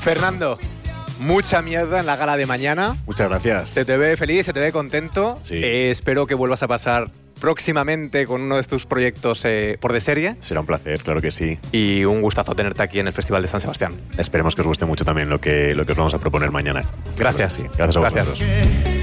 Fernando, mucha mierda en la gala de mañana. Muchas gracias. Se te ve feliz, se te ve contento. Sí. Espero que vuelvas a pasar próximamente con uno de tus proyectos por de serie. Será un placer, claro que sí. Y un gustazo tenerte aquí en el Festival de San Sebastián. Esperemos que os guste mucho también lo que os vamos a proponer mañana. Gracias. Sí. Gracias a vosotros.